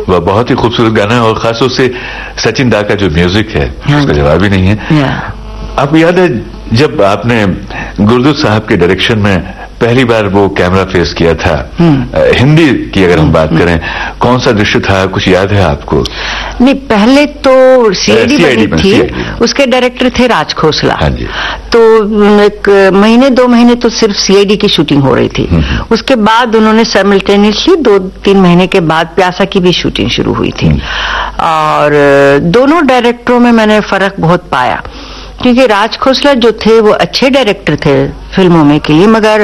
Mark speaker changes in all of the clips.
Speaker 1: बहुत ही खूबसूरत गाना है और खासतौर से सचिन दा का जो म्यूजिक है उसका जवाब ही नहीं है। आपको याद है जब आपने गुरदत साहब के डायरेक्शन में पहली बार वो कैमरा फेस किया था, हिंदी की अगर हम बात करें, कौन सा दृश्य था, कुछ याद है आपको?
Speaker 2: नहीं, पहले तो सीआईडी बनी थी, उसके डायरेक्टर थे राज खोसला।
Speaker 1: हाँ जी।
Speaker 2: तो एक महीने 2 महीने तो सिर्फ सीआईडी की शूटिंग हो रही थी। उसके बाद उन्होंने साइमल्टेनियसली 2-3 महीने के बाद प्यासा की भी शूटिंग शुरू हुई थी। और दोनों डायरेक्टरों में मैंने फर्क बहुत पाया, क्योंकि राज खोसला जो थे वो अच्छे डायरेक्टर थे फिल्मों में के लिए, मगर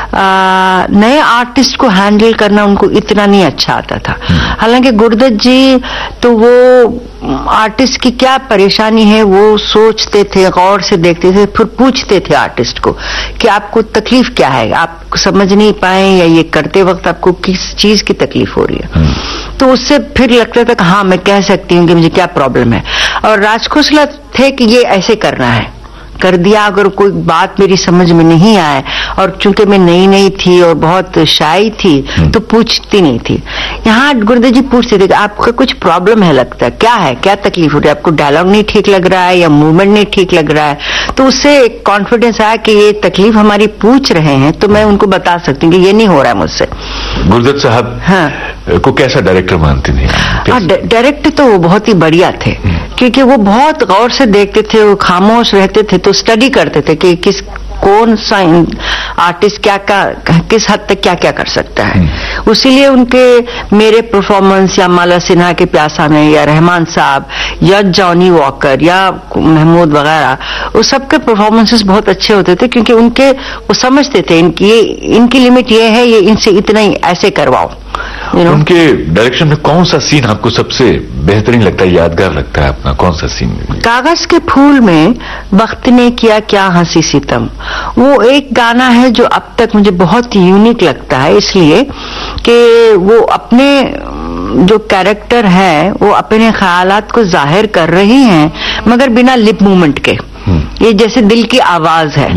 Speaker 2: नए आर्टिस्ट को हैंडल करना उनको इतना नहीं अच्छा आता था। हालांकि गुरदत जी तो वो आर्टिस्ट की क्या परेशानी है वो सोचते थे, गौर से देखते थे, फिर पूछते थे आर्टिस्ट को कि आपको तकलीफ क्या है, आप समझ नहीं पाए या ये करते वक्त आपको किस चीज की तकलीफ हो रही है। तो उससे फिर लगता था कि हाँ मैं कह सकती हूँ कि मुझे क्या प्रॉब्लम है। और राज खोसला थे कि ये ऐसे करना है, कर दिया। अगर कोई बात मेरी समझ में नहीं आए, और चूंकि मैं नई थी और बहुत शाई थी तो पूछती नहीं थी। यहाँ गुरदत जी पूछते थे कि आपका कुछ प्रॉब्लम है, लगता है क्या है, क्या तकलीफ हो रही है, आपको डायलॉग नहीं ठीक लग रहा है या मूवमेंट नहीं ठीक लग रहा है। तो उससे कॉन्फिडेंस आया कि ये तकलीफ हमारी पूछ रहे हैं तो मैं उनको बता सकती हूँ कि ये नहीं हो रहा है मुझसे।
Speaker 1: गुरदत साहब को कैसा डायरेक्टर मानते थे?
Speaker 2: डायरेक्टर तो वो बहुत ही बढ़िया थे, क्योंकि वो बहुत गौर से देखते थे, वो खामोश रहते थे, तो स्टडी करते थे कि कौन सा आर्टिस्ट किस हद तक क्या क्या कर सकता है। उसीलिए उनके मेरे परफॉर्मेंस या माला सिन्हा के प्यासा में या रहमान साहब या जॉनी वॉकर या महमूद वगैरह, वो सबके परफॉर्मेंसेस बहुत अच्छे होते थे, क्योंकि वो समझते थे इनकी लिमिट ये है, ये इनसे इतना ही ऐसे करवाओ।
Speaker 1: उनके डायरेक्शन में कौन सा सीन आपको सबसे बेहतरीन लगता है, यादगार लगता है अपना, कौन सा सीन?
Speaker 2: कागज के फूल में वक्त ने किया क्या हंसी सितम, वो एक गाना है जो अब तक मुझे बहुत यूनिक लगता है, इसलिए कि वो अपने जो कैरेक्टर है वो अपने ख्यालात को जाहिर कर रही हैं मगर बिना लिप मूवमेंट के। ये जैसे दिल की आवाज है।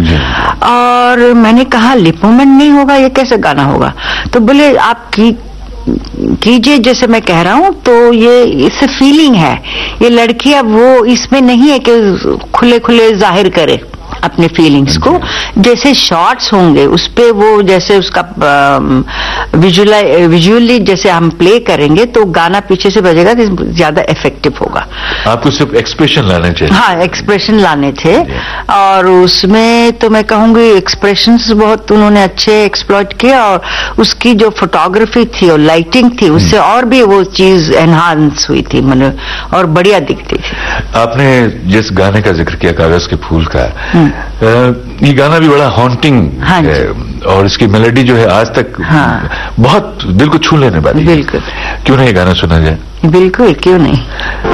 Speaker 2: और मैंने कहा लिप मूवमेंट नहीं होगा, ये कैसे गाना होगा? तो बोले आप कीजिए जैसे मैं कह रहा हूं। तो ये इससे फीलिंग है, ये लड़की अब वो इसमें नहीं है कि खुले खुले जाहिर करे अपने फीलिंग्स को। जैसे शॉट्स होंगे उस पे वो जैसे उसका विजुअली जैसे हम प्ले करेंगे तो गाना पीछे से बजेगा तो ज्यादा इफेक्टिव होगा।
Speaker 1: आपको सिर्फ एक्सप्रेशन लाने चाहिए।
Speaker 2: हाँ, एक्सप्रेशन लाने थे। और उसमें तो मैं कहूंगी एक्सप्रेशंस बहुत उन्होंने अच्छे एक्सप्लॉइट किए, और उसकी जो फोटोग्राफी थी और लाइटिंग थी उससे और भी वो चीज एनहांस हुई थी, मतलब और बढ़िया दिखती थी।
Speaker 1: आपने जिस गाने का जिक्र किया कागज के फूल का, ये गाना भी बड़ा हॉन्टिंग है और इसकी मेलोडी जो है आज तक बहुत दिल को छू लेने वाली है।
Speaker 2: बिल्कुल,
Speaker 1: क्यों नहीं ये गाना सुना जाए?
Speaker 2: बिल्कुल, क्यों नहीं।